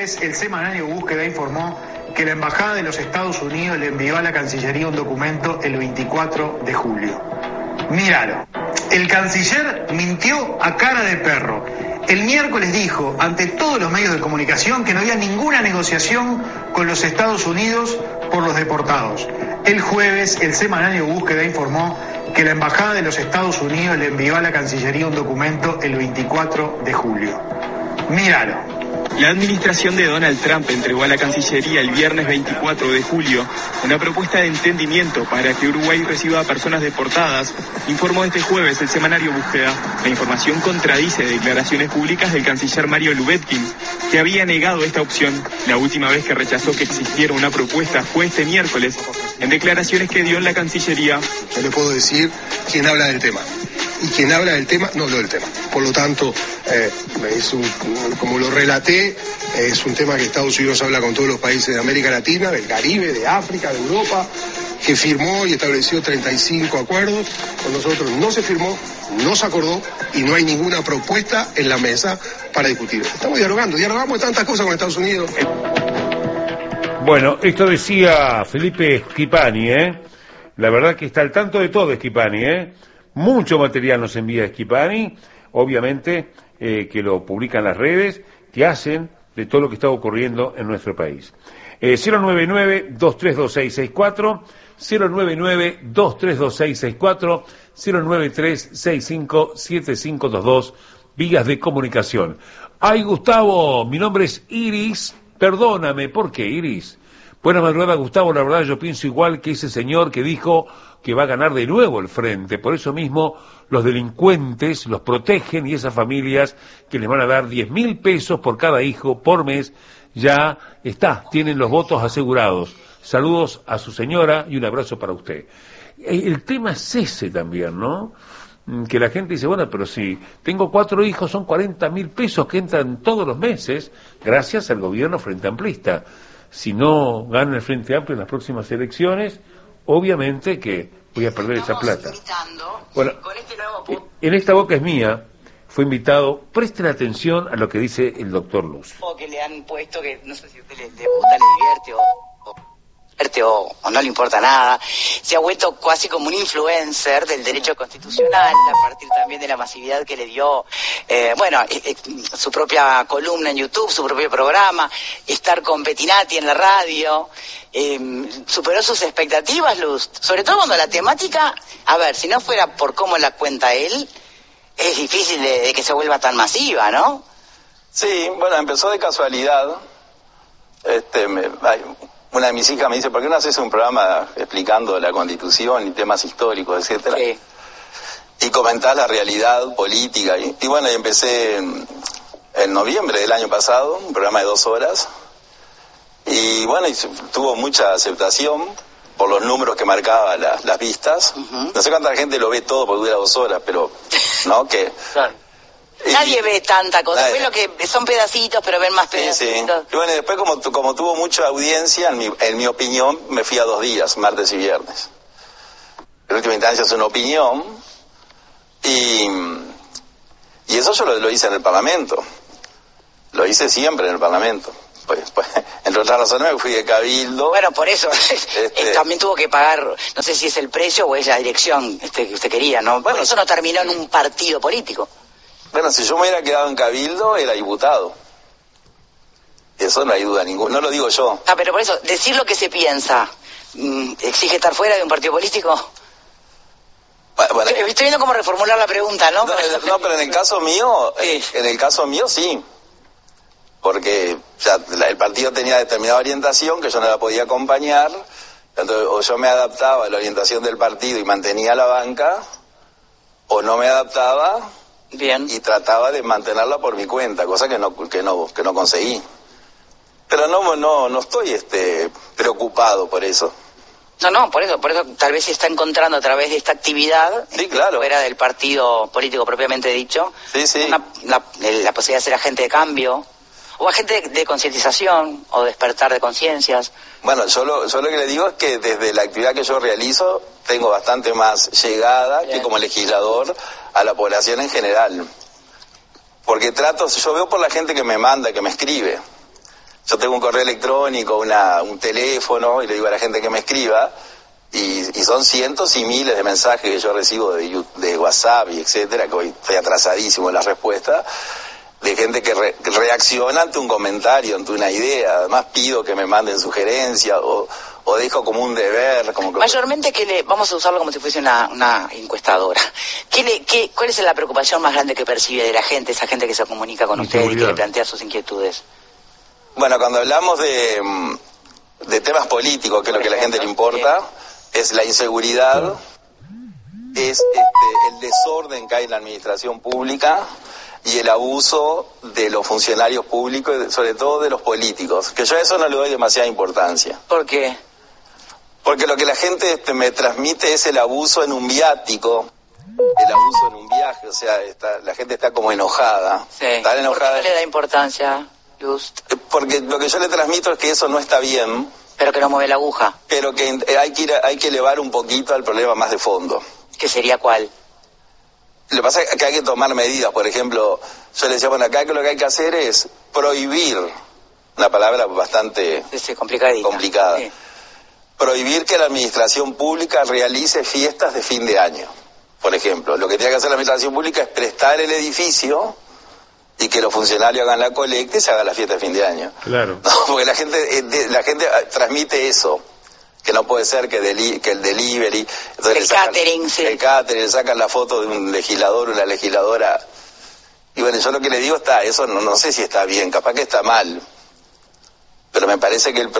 jueves, el semanario Búsqueda informó que la Embajada de los Estados Unidos le envió a la Cancillería un documento el 24 de julio. Míralo. El canciller mintió a cara de perro. El miércoles dijo ante todos los medios de comunicación que no había ninguna negociación con los Estados Unidos por los deportados. El jueves, el semanario Búsqueda informó que la Embajada de los Estados Unidos le envió a la Cancillería un documento el 24 de julio. Míralo. La administración de Donald Trump entregó a la Cancillería el viernes 24 de julio una propuesta de entendimiento para que Uruguay reciba a personas deportadas, informó este jueves el semanario Búsqueda. La información contradice declaraciones públicas del canciller Mario Lubetkin, que había negado esta opción. La última vez que rechazó que existiera una propuesta fue este miércoles, en declaraciones que dio en la Cancillería. Yo le puedo decir quién habla del tema. Y quien habla del tema, no habló del tema. Por lo tanto, como lo relaté, es un tema que Estados Unidos habla con todos los países de América Latina, del Caribe, de África, de Europa, que firmó y estableció 35 acuerdos. Con nosotros no se firmó, no se acordó y no hay ninguna propuesta en la mesa para discutir. Estamos dialogamos de tantas cosas con Estados Unidos. Bueno, esto decía Felipe Schipani, La verdad que está al tanto de todo Schipani, Mucho material nos envía Schipani, obviamente que lo publican en las redes, que hacen de todo lo que está ocurriendo en nuestro país. 099-232664, 099-232664, 093-657522, vías de comunicación. Ay, Gustavo, mi nombre es Iris, perdóname, ¿por qué, Iris? Buena madrugada, Gustavo, la verdad yo pienso igual que ese señor que dijo que va a ganar de nuevo el frente, por eso mismo los delincuentes los protegen y esas familias que les van a dar 10.000 pesos por cada hijo por mes, ya está, tienen los votos asegurados. Saludos a su señora y un abrazo para usted. El tema es ese también, ¿no? Que la gente dice, bueno, pero si tengo 4 hijos son 40.000 pesos que entran todos los meses gracias al gobierno Frente Amplista. Si no gana el Frente Amplio en las próximas elecciones, obviamente que voy a perder esa plata. Bueno, en esta boca es mía, fue invitado, presten atención a lo que dice el doctor Luz. Que le han puesto que no sé si a usted le gusta, le divierte o no le importa nada, se ha vuelto casi como un influencer del derecho constitucional a partir también de la masividad que le dio, su propia columna en YouTube, su propio programa, estar con Pettinati en la radio, superó sus expectativas, Luz, sobre todo cuando la temática, a ver, si no fuera por cómo la cuenta él, es difícil de que se vuelva tan masiva, ¿no? Sí, bueno, empezó de casualidad, una de mis hijas me dice, ¿por qué no haces un programa explicando la Constitución y temas históricos, etcétera? Sí. Y comentás la realidad política. Y bueno, y empecé en noviembre del año pasado, un programa de 2 horas. Y bueno, y tuvo mucha aceptación por los números que marcaba las vistas. Uh-huh. No sé cuánta gente lo ve todo porque dura 2 horas, pero, ¿no? Que... Claro. Nadie ve tanta cosa, lo que son pedacitos, pero ven más pedacitos. Sí. Y bueno, después como tuvo mucha audiencia, en mi opinión, me fui a 2 días, martes y viernes. En última instancia es una opinión, y eso yo lo hice en el Parlamento. Lo hice siempre en el Parlamento. Pues, entre otras razones me fui de Cabildo. Bueno, por eso, también tuvo que pagar, no sé si es el precio o es la dirección que usted quería, ¿no? Bueno, por eso no terminó en un partido político. Bueno, si yo me hubiera quedado en Cabildo, era diputado. Eso no hay duda ninguna, no lo digo yo. Ah, pero por eso, decir lo que se piensa, ¿exige estar fuera de un partido político? Bueno, estoy viendo cómo reformular la pregunta, ¿no? No, pero en el caso mío, sí. Porque ya el partido tenía determinada orientación que yo no la podía acompañar, entonces o yo me adaptaba a la orientación del partido y mantenía la banca, o no me adaptaba... Bien. Y trataba de mantenerla por mi cuenta, cosa que no conseguí. Pero no estoy preocupado por eso. No, por eso tal vez se está encontrando a través de esta actividad, sí, claro, fuera del partido político propiamente dicho, sí. La posibilidad de ser agente de cambio, o agente de concientización, o despertar de conciencias. Bueno, yo lo que le digo es que desde la actividad que yo realizo, tengo bastante más llegada que como legislador a la población en general. Porque yo veo por la gente que me manda, que me escribe. yo tengo un correo electrónico, un teléfono, y le digo a la gente que me escriba, y son cientos y miles de mensajes que yo recibo de WhatsApp y etcétera, que hoy estoy atrasadísimo en la respuesta, de gente que reacciona ante un comentario, ante una idea. Además pido que me manden sugerencias o dejo como un deber. Mayormente, vamos a usarlo como si fuese una encuestadora. ¿Cuál es la preocupación más grande que percibe de la gente, esa gente que se comunica con usted y que le plantea sus inquietudes? Bueno, cuando hablamos de temas políticos, que es lo que a la gente le importa, es la inseguridad, es el desorden que hay en la administración pública y el abuso de los funcionarios públicos, y sobre todo de los políticos, que yo a eso no le doy demasiada importancia. ¿Por qué? Porque lo que la gente me transmite es el abuso en un viático, el abuso en un viaje, o sea, la gente está como enojada. Sí. Está enojada. ¿Por qué no le da importancia, Lust? Porque lo que yo le transmito es que eso no está bien. Pero que no mueve la aguja. Pero que hay que elevar un poquito al problema más de fondo. ¿Qué sería cuál? Lo que pasa es que hay que tomar medidas. Por ejemplo, yo le decía, bueno, acá lo que hay que hacer es prohibir, una palabra bastante complicada, sí. Prohibir que la administración pública realice fiestas de fin de año. Por ejemplo, lo que tiene que hacer la administración pública es prestar el edificio y que los funcionarios hagan la colecta y se haga la fiesta de fin de año. Claro. No, porque la gente transmite eso. Que no puede ser que el delivery, entonces el catering, le sacan la foto de un legislador o una legisladora. Y bueno, yo lo que le digo eso no sé si está bien, capaz que está mal. Pero me parece que el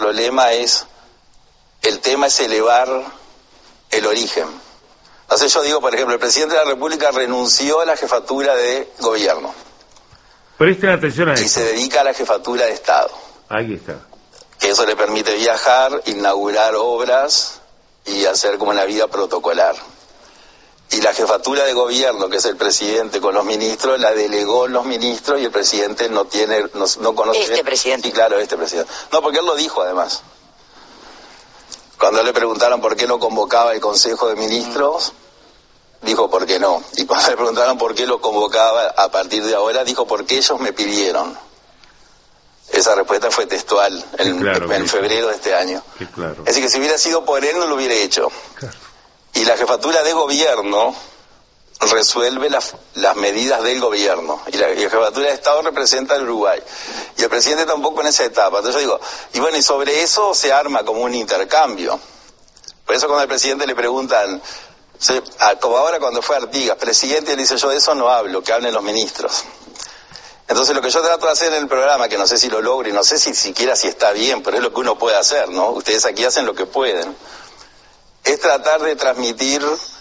tema es elevar el origen. Entonces yo digo, por ejemplo, el presidente de la República renunció a la jefatura de gobierno. Presten atención a eso. Y se dedica a la jefatura de Estado. Ahí está. Que eso le permite viajar, inaugurar obras y hacer como una vida protocolar. Y la jefatura de gobierno, que es el presidente con los ministros, la delegó los ministros y el presidente no conoce... Este presidente. Sí, claro, este presidente. No, porque él lo dijo además. Cuando le preguntaron por qué no convocaba el Consejo de Ministros, dijo por qué no. Y cuando le preguntaron por qué lo convocaba a partir de ahora, dijo porque ellos me pidieron. Esa respuesta fue textual en febrero de este año. Claro. Así que si hubiera sido por él no lo hubiera hecho. Claro. Y la jefatura de gobierno resuelve las medidas del gobierno. Y la jefatura de Estado representa al Uruguay. Y el presidente tampoco en esa etapa. Entonces yo digo, y sobre eso se arma como un intercambio. Por eso cuando al presidente le preguntan, como ahora cuando fue Artigas, presidente, él dice, yo de eso no hablo, que hablen los ministros. Entonces lo que yo trato de hacer en el programa, que no sé si lo logro y no sé si siquiera si está bien, pero es lo que uno puede hacer, ¿no? Ustedes aquí hacen lo que pueden. Es tratar de transmitir,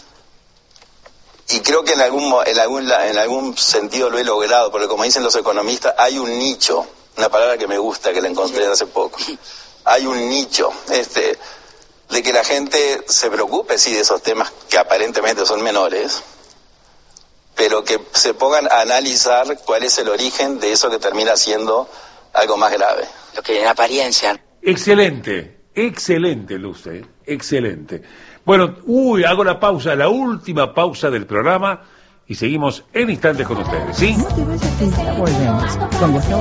y creo que en algún sentido lo he logrado, porque como dicen los economistas, hay un nicho, una palabra que me gusta, que la encontré hace poco. Hay un nicho, de que la gente se preocupe, sí, de esos temas que aparentemente son menores, pero que se pongan a analizar cuál es el origen de eso que termina siendo algo más grave. Lo que en apariencia... Excelente, Luz, excelente. Bueno, hago la pausa, la última pausa del programa, y seguimos en instantes con ustedes, ¿sí? No te vayas, que ya volvemos con Gustavo.